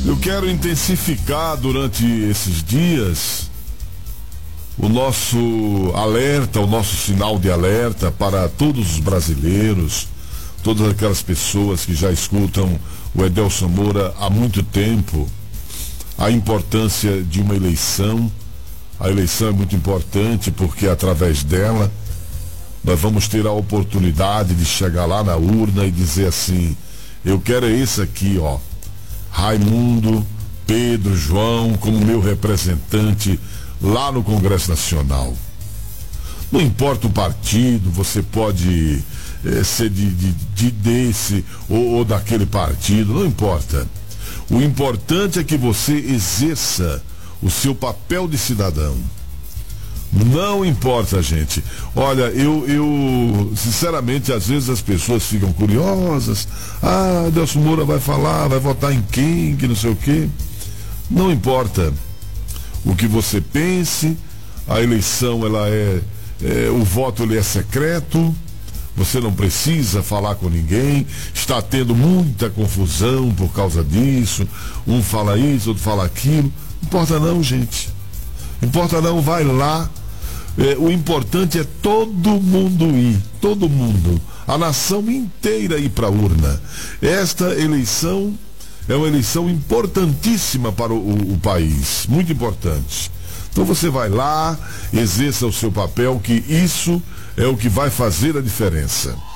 Eu quero intensificar durante esses dias o nosso alerta, o nosso sinal de alerta para todos os brasileiros, todas aquelas pessoas que já escutam o Edelson Moura há muito tempo, a importância de uma eleição. A eleição é muito importante porque através dela nós vamos ter a oportunidade de chegar lá na urna e dizer assim: eu quero esse aqui, ó, Raimundo, Pedro, João, como meu representante lá no Congresso Nacional. Não importa o partido, você pode ser desse ou daquele partido, não importa. O importante é que você exerça o seu papel de cidadão. Não importa, gente. Olha, eu sinceramente, às vezes as pessoas ficam curiosas. Ah, Edelson Moura vai falar, vai votar em quem, que não sei o quê. Não importa o que você pense. A eleição, o voto ele é secreto. Você não precisa falar com ninguém. Está tendo muita confusão por causa disso. Um fala isso, outro fala aquilo. Não importa não, gente. Não importa não, vai lá. O importante é todo mundo ir, todo mundo, a nação inteira ir para a urna. Esta eleição é uma eleição importantíssima para o país, muito importante. Então você vai lá, exerça o seu papel, que isso é o que vai fazer a diferença.